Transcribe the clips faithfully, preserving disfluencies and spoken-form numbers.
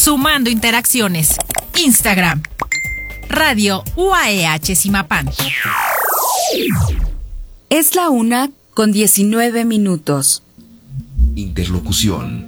Sumando interacciones. Instagram. Radio U A E H Zimapán. Es la una con diecinueve minutos. Interlocución.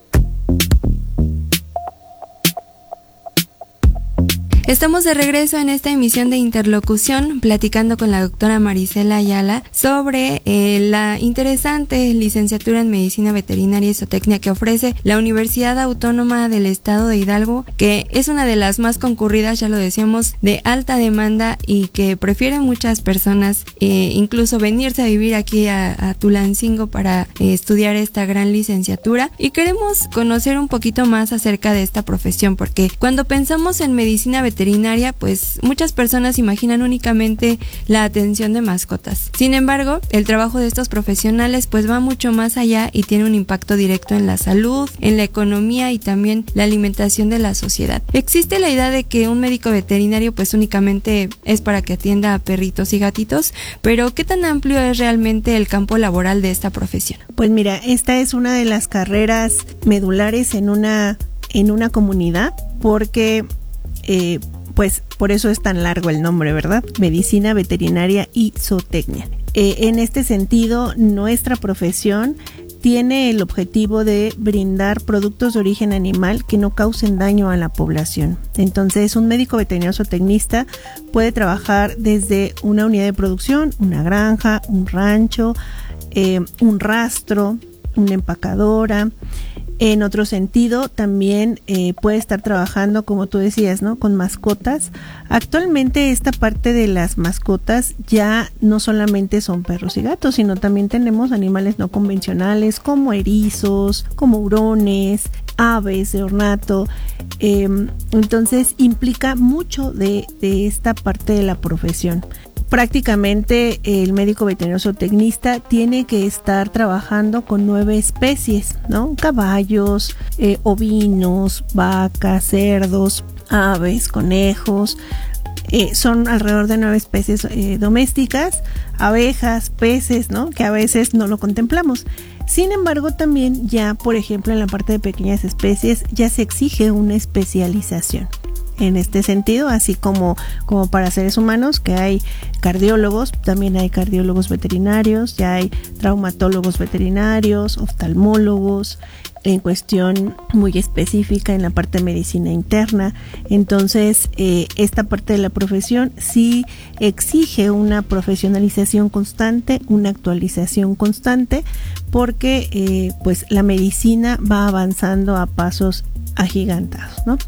Estamos de regreso en esta emisión de Interlocución, platicando con la doctora Marisela Ayala sobre eh, la interesante licenciatura en Medicina Veterinaria y Zootecnia que ofrece la Universidad Autónoma del Estado de Hidalgo, que es una de las más concurridas, ya lo decíamos, de alta demanda y que prefieren muchas personas eh, incluso venirse a vivir aquí a, a Tulancingo para eh, estudiar esta gran licenciatura. Y queremos conocer un poquito más acerca de esta profesión, porque cuando pensamos en medicina veterinaria, veterinaria, pues muchas personas imaginan únicamente la atención de mascotas. Sin embargo, el trabajo de estos profesionales pues va mucho más allá y tiene un impacto directo en la salud, en la economía y también la alimentación de la sociedad. Existe la idea de que un médico veterinario pues únicamente es para que atienda a perritos y gatitos, pero ¿qué tan amplio es realmente el campo laboral de esta profesión? Pues mira, esta es una de las carreras medulares en una, en una comunidad, porque Eh, pues por eso es tan largo el nombre, ¿verdad? Medicina Veterinaria y Zootecnia. Eh, en este sentido, nuestra profesión tiene el objetivo de brindar productos de origen animal que no causen daño a la población. Entonces, un médico veterinario zootecnista puede trabajar desde una unidad de producción, una granja, un rancho, eh, un rastro, una empacadora. En otro sentido, también eh, puede estar trabajando, como tú decías, ¿no?, con mascotas. Actualmente esta parte de las mascotas ya no solamente son perros y gatos, sino también tenemos animales no convencionales como erizos, como hurones, aves de ornato. Eh, entonces implica mucho de, de esta parte de la profesión. Prácticamente el médico veterinario zootecnista tiene que estar trabajando con nueve especies, ¿no? Caballos, eh, ovinos, vacas, cerdos, aves, conejos. Eh, son alrededor de nueve especies eh, domésticas, abejas, peces, ¿no?, que a veces no lo contemplamos. Sin embargo, también ya, por ejemplo, en la parte de pequeñas especies ya se exige una especialización. En este sentido, así como, como para seres humanos, que hay cardiólogos, también hay cardiólogos veterinarios, ya hay traumatólogos veterinarios, oftalmólogos, en cuestión muy específica en la parte de medicina interna. Entonces, eh, esta parte de la profesión sí exige una profesionalización constante, una actualización constante, porque eh, pues la medicina va avanzando a pasos agigantados, ¿no?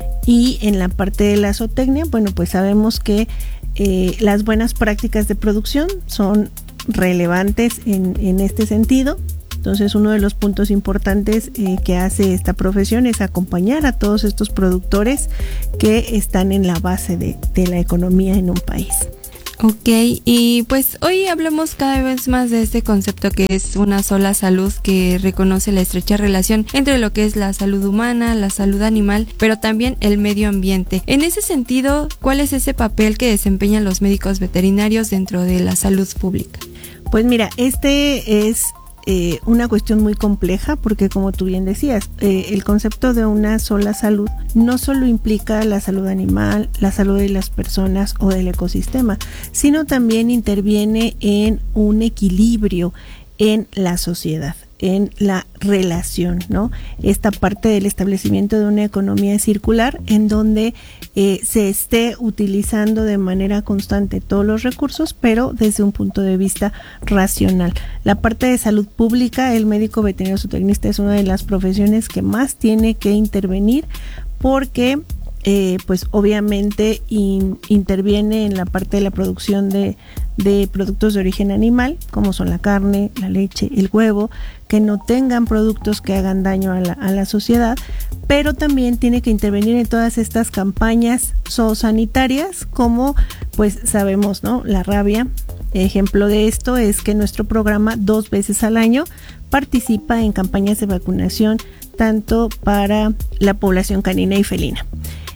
Y en la parte de la zootecnia, bueno, pues sabemos que eh, las buenas prácticas de producción son relevantes en, en este sentido. Entonces, uno de los puntos importantes eh, que hace esta profesión es acompañar a todos estos productores que están en la base de, de la economía en un país. Ok, y pues hoy hablemos cada vez más de este concepto que es una sola salud, que reconoce la estrecha relación entre lo que es la salud humana, la salud animal, pero también el medio ambiente. En ese sentido, ¿cuál es ese papel que desempeñan los médicos veterinarios dentro de la salud pública? Pues mira, este es Eh, una cuestión muy compleja, porque como tú bien decías, eh, el concepto de una sola salud no solo implica la salud animal, la salud de las personas o del ecosistema, sino también interviene en un equilibrio en la sociedad, en la relación, ¿no? Esta parte del establecimiento de una economía circular en donde eh, se esté utilizando de manera constante todos los recursos, pero desde un punto de vista racional. La parte de salud pública, el médico veterinario zootecnista es una de las profesiones que más tiene que intervenir, porque eh, pues obviamente in, interviene en la parte de la producción de, de productos de origen animal, como son la carne, la leche, el huevo, que no tengan productos que hagan daño a la, a la sociedad, pero también tiene que intervenir en todas estas campañas zoosanitarias, como pues sabemos, ¿no?, la rabia. Ejemplo de esto es que nuestro programa dos veces al año participa en campañas de vacunación tanto para la población canina y felina.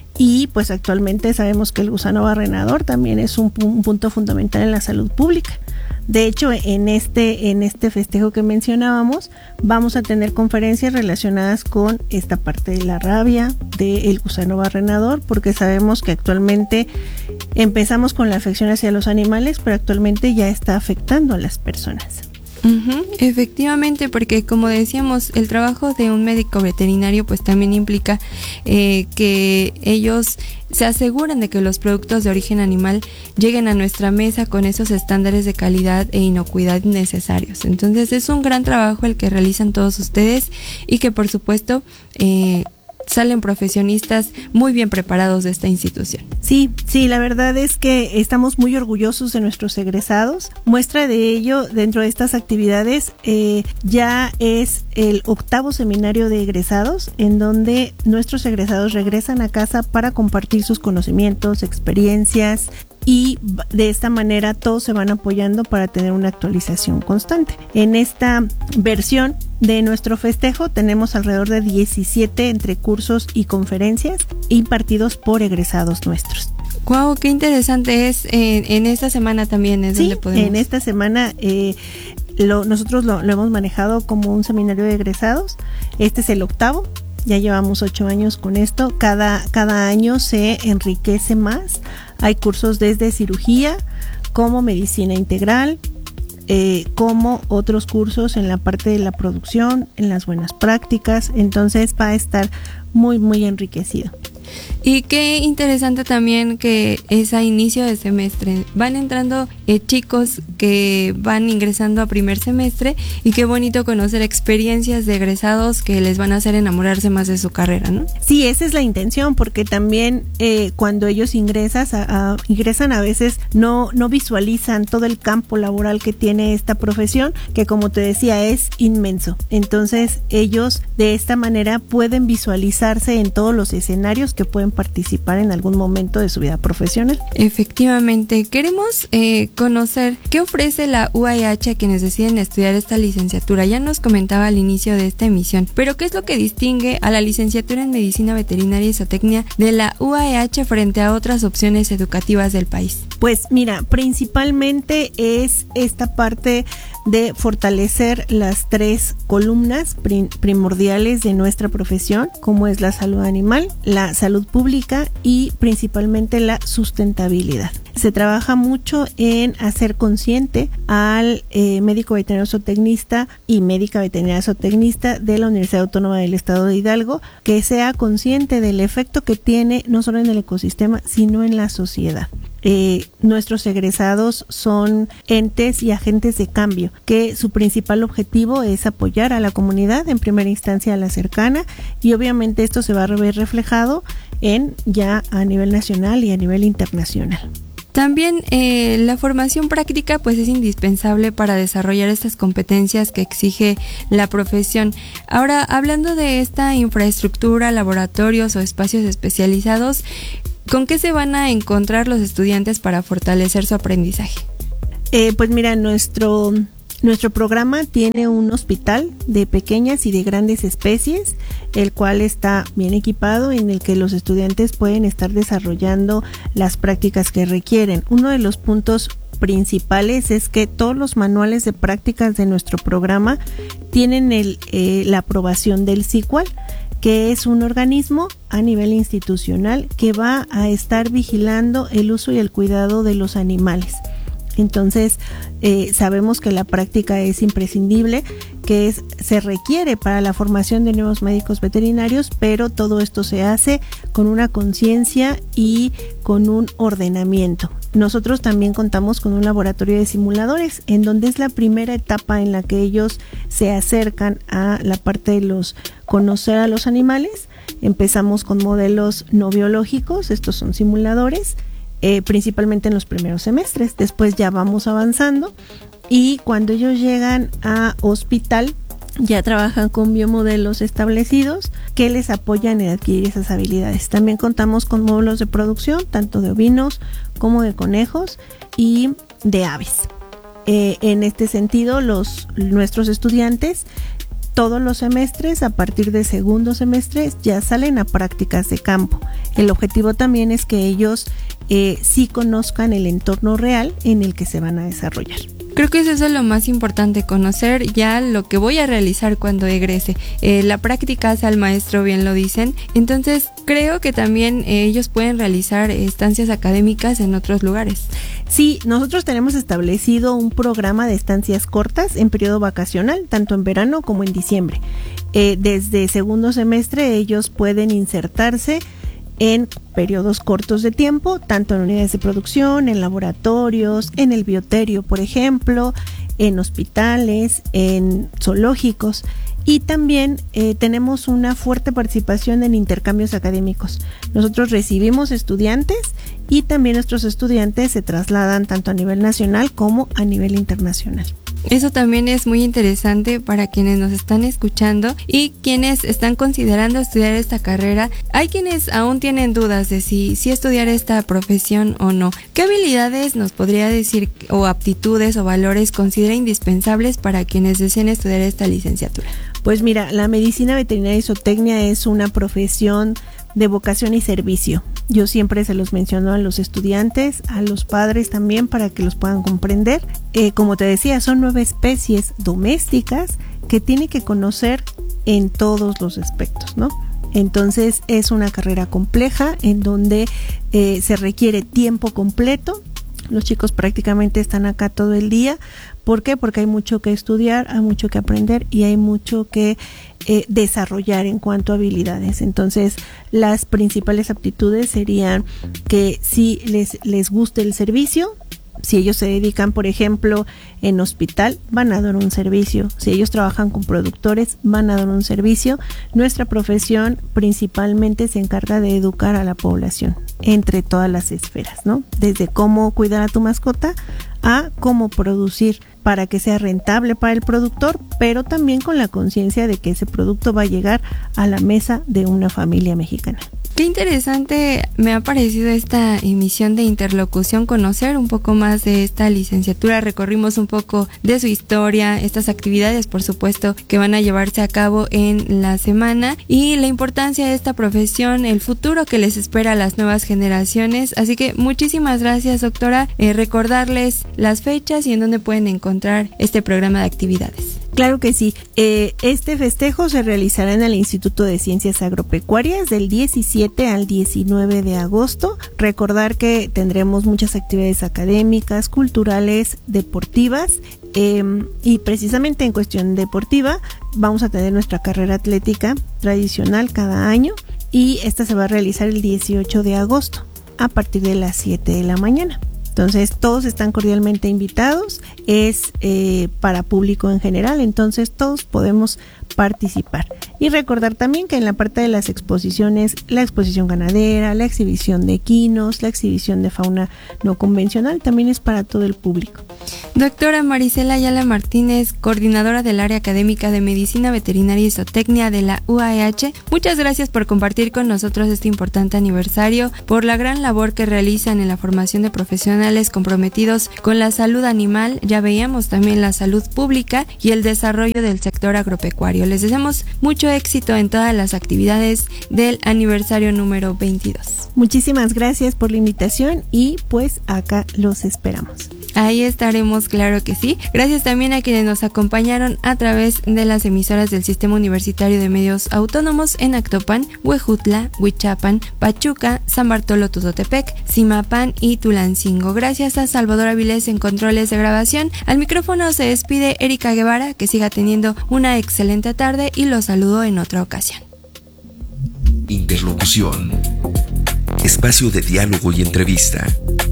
Y pues actualmente sabemos que el gusano barrenador también es un, un punto fundamental en la salud pública. De hecho, en este, en este festejo que mencionábamos, vamos a tener conferencias relacionadas con esta parte de la rabia, del gusano barrenador, porque sabemos que actualmente empezamos con la afección hacia los animales, pero actualmente ya está afectando a las personas. Uh-huh, efectivamente, porque como decíamos, el trabajo de un médico veterinario pues también implica eh, que ellos se aseguran de que los productos de origen animal lleguen a nuestra mesa con esos estándares de calidad e inocuidad necesarios. Entonces es un gran trabajo el que realizan todos ustedes y que por supuesto eh, salen profesionistas muy bien preparados de esta institución. Sí, sí, la verdad es que estamos muy orgullosos de nuestros egresados. Muestra de ello, dentro de estas actividades, eh, ya es el octavo seminario de egresados, en donde nuestros egresados regresan a casa para compartir sus conocimientos, experiencias, y de esta manera todos se van apoyando para tener una actualización constante. En esta versión de nuestro festejo tenemos alrededor de diecisiete entre cursos y conferencias impartidos por egresados nuestros. Wow, qué interesante es. En, en esta semana también es sí, donde podemos. En esta semana eh, lo, nosotros lo, lo hemos manejado como un seminario de egresados. Este es el octavo. Ya llevamos ocho años con esto. Cada, cada año se enriquece más. Hay cursos desde cirugía, como medicina integral, eh, como otros cursos en la parte de la producción, en las buenas prácticas. Entonces va a estar muy, muy enriquecido. Y qué interesante también que es a inicio de semestre. Van entrando eh, chicos que van ingresando a primer semestre y qué bonito conocer experiencias de egresados que les van a hacer enamorarse más de su carrera, ¿no? Sí, esa es la intención, porque también eh, cuando ellos ingresan a, a, ingresan a veces no, no visualizan todo el campo laboral que tiene esta profesión, que como te decía es inmenso. Entonces ellos de esta manera pueden visualizarse en todos los escenarios que pueden participar en algún momento de su vida profesional. Efectivamente, queremos eh, conocer qué ofrece la U A E H a quienes deciden estudiar esta licenciatura. Ya nos comentaba al inicio de esta emisión, pero ¿qué es lo que distingue a la licenciatura en Medicina Veterinaria y Zootecnia de la U A E H frente a otras opciones educativas del país? Pues mira, principalmente es esta parte de fortalecer las tres columnas prim- primordiales de nuestra profesión, como es la salud animal, la salud pública y principalmente la sustentabilidad. Se trabaja mucho en hacer consciente al eh, médico veterinario zootecnista y médica veterinaria zootecnista de la Universidad Autónoma del Estado de Hidalgo, que sea consciente del efecto que tiene no solo en el ecosistema, sino en la sociedad. Eh, nuestros egresados son entes y agentes de cambio, que su principal objetivo es apoyar a la comunidad, en primera instancia a la cercana, y obviamente esto se va a ver reflejado en ya a nivel nacional y a nivel internacional. También eh, la formación práctica pues es indispensable para desarrollar estas competencias que exige la profesión. Ahora, hablando de esta infraestructura, laboratorios o espacios especializados, ¿con qué se van a encontrar los estudiantes para fortalecer su aprendizaje? Eh, pues mira, nuestro... Nuestro programa tiene un hospital de pequeñas y de grandes especies, el cual está bien equipado, en el que los estudiantes pueden estar desarrollando las prácticas que requieren. Uno de los puntos principales es que todos los manuales de prácticas de nuestro programa tienen el, eh, la aprobación del C I C U A L, que es un organismo a nivel institucional que va a estar vigilando el uso y el cuidado de los animales. Entonces, eh, sabemos que la práctica es imprescindible, que es, se requiere para la formación de nuevos médicos veterinarios, pero todo esto se hace con una conciencia y con un ordenamiento. Nosotros también contamos con un laboratorio de simuladores, en donde es la primera etapa en la que ellos se acercan a la parte de los conocer a los animales. Empezamos con modelos no biológicos, estos son simuladores, Eh, principalmente en los primeros semestres. Después ya vamos avanzando y cuando ellos llegan a hospital ya trabajan con biomodelos establecidos que les apoyan en adquirir esas habilidades. También contamos con módulos de producción, tanto de ovinos como de conejos y de aves. Eh, en este sentido, los nuestros estudiantes todos los semestres, a partir de segundo semestre, ya salen a prácticas de campo. El objetivo también es que ellos eh, sí conozcan el entorno real en el que se van a desarrollar. Creo que eso es lo más importante, conocer ya lo que voy a realizar cuando egrese. Eh, la práctica hace al maestro, bien lo dicen. Entonces, creo que también eh, ellos pueden realizar estancias académicas en otros lugares. Sí, nosotros tenemos establecido un programa de estancias cortas en periodo vacacional, tanto en verano como en diciembre. Eh, desde segundo semestre ellos pueden insertarse en periodos cortos de tiempo, tanto en unidades de producción, en laboratorios, en el bioterio, por ejemplo, en hospitales, en zoológicos. Y también eh, tenemos una fuerte participación en intercambios académicos. Nosotros recibimos estudiantes y también nuestros estudiantes se trasladan tanto a nivel nacional como a nivel internacional. Eso también es muy interesante para quienes nos están escuchando y quienes están considerando estudiar esta carrera. Hay quienes aún tienen dudas de si, si estudiar esta profesión o no. ¿Qué habilidades nos podría decir, o aptitudes o valores considera indispensables para quienes deseen estudiar esta licenciatura? Pues mira, la medicina veterinaria y zootecnia es una profesión de vocación y servicio. Yo siempre se los menciono a los estudiantes, a los padres también, para que los puedan comprender. Eh, como te decía, son nueve especies domésticas que tiene que conocer en todos los aspectos, ¿no? Entonces es una carrera compleja en donde eh, se requiere tiempo completo. Los chicos prácticamente están acá todo el día. ¿Por qué? Porque hay mucho que estudiar, hay mucho que aprender y hay mucho que eh, desarrollar en cuanto a habilidades. Entonces, las principales aptitudes serían que si les, les guste el servicio. Si ellos se dedican, por ejemplo, en hospital, van a dar un servicio. Si ellos trabajan con productores, van a dar un servicio. Nuestra profesión principalmente se encarga de educar a la población entre todas las esferas, ¿no? Desde cómo cuidar a tu mascota a cómo producir para que sea rentable para el productor, pero también con la conciencia de que ese producto va a llegar a la mesa de una familia mexicana. Qué interesante me ha parecido esta emisión de Interlocución, conocer un poco más de esta licenciatura. Recorrimos un poco de su historia, estas actividades, por supuesto, que van a llevarse a cabo en la semana y la importancia de esta profesión, el futuro que les espera a las nuevas generaciones. Así que muchísimas gracias, doctora. Eh, recordarles las fechas y en dónde pueden encontrar este programa de actividades. Claro que sí. Eh, este festejo se realizará en el Instituto de Ciencias Agropecuarias del diecisiete al diecinueve de agosto. Recordar que tendremos muchas actividades académicas, culturales, deportivas eh, y precisamente en cuestión deportiva vamos a tener nuestra carrera atlética tradicional cada año y esta se va a realizar el dieciocho de agosto a partir de las siete de la mañana. Entonces todos están cordialmente invitados, es eh, para público en general, entonces todos podemos participar. Y recordar también que en la parte de las exposiciones, la exposición ganadera, la exhibición de equinos, la exhibición de fauna no convencional, también es para todo el público. Doctora Marisela Ayala Martínez, coordinadora del área académica de Medicina Veterinaria y Zootecnia de la U A E H, muchas gracias por compartir con nosotros este importante aniversario, por la gran labor que realizan en la formación de profesionales comprometidos con la salud animal. Ya veíamos también la salud pública y el desarrollo del sector agropecuario. Les deseamos mucho éxito en todas las actividades del aniversario número veintidós. Muchísimas gracias por la invitación y pues acá los esperamos. Ahí estaremos, claro que sí. Gracias también a quienes nos acompañaron a través de las emisoras del Sistema Universitario de Medios Autónomos en Actopan, Huejutla, Huichapan, Pachuca, San Bartolo Tuzotepec, Zimapán y Tulancingo. Gracias a Salvador Avilés en controles de grabación. Al micrófono se despide Erika Guevara, que siga teniendo una excelente tarde y los saludo en otra ocasión. Interlocución. Espacio de diálogo y entrevista.